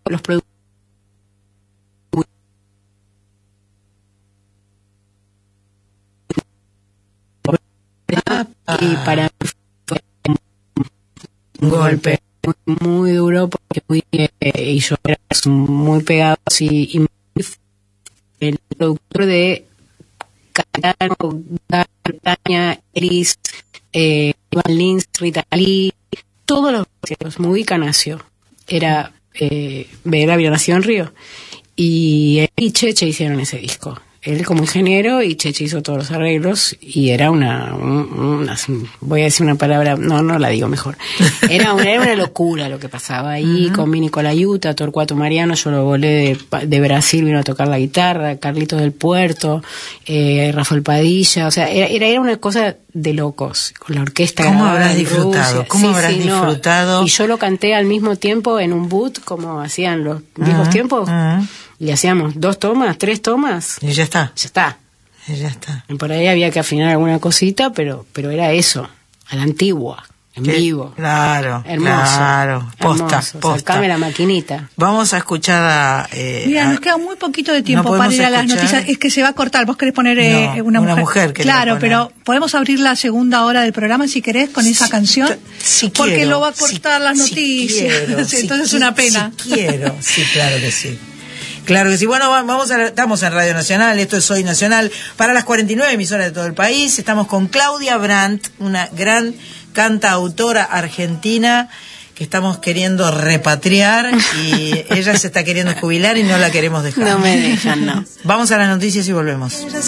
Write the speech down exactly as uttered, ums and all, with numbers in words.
los productos y para mí fue un golpe muy, muy duro porque muy, eh, y yo era muy pegado así, y el productor de Catano, Bretaña, Elis, eh, Iván Lins, Rita Lee, todos los proyectos, Mujica nació, era eh, Vera había nacido en Río, y él y Cheche hicieron ese disco. Él como ingeniero y Cheche hizo todos los arreglos y era una, una voy a decir una palabra, no, no la digo mejor, era una, era una locura lo que pasaba ahí. Uh-huh. Con Vini Colaiuta, Torcuato Mariano, yo lo volé de, de Brasil, vino a tocar la guitarra, Carlitos del Puerto, eh, Rafael Padilla, o sea, era, era, era una cosa de locos, con la orquesta. ¿Cómo habrás disfrutado? Rusia. ¿Cómo sí, habrás sí, disfrutado? No. Y yo lo canté al mismo tiempo en un boot, como hacían los viejos uh-huh. tiempos. Uh-huh. Y hacíamos dos tomas, tres tomas. Y ya está. Ya está. Y ya está. Y por ahí había que afinar alguna cosita, pero pero era eso, a la antigua, en ¿Qué? Vivo. Claro, hermoso. Claro, posta, hermoso. posta. Sacame la maquinita. Vamos a escuchar a... Eh, Mira, a, nos queda muy poquito de tiempo no para ir a escuchar. las noticias. Es que se va a cortar. Vos querés poner eh, no, una, una mujer. mujer claro, pero podemos abrir la segunda hora del programa si querés con esa si, canción. Si porque quiero, lo va a cortar si, las noticias. Si quiero, sí, si entonces es qui- una pena. Si quiero, sí, claro que sí. Claro que sí. Bueno, vamos a, estamos en Radio Nacional, esto es Soy Nacional, para las cuarenta y nueve emisoras de todo el país. Estamos con Claudia Brandt, una gran cantautora argentina que estamos queriendo repatriar y ella se está queriendo jubilar y no la queremos dejar. No me dejan, no. Vamos a las noticias y volvemos.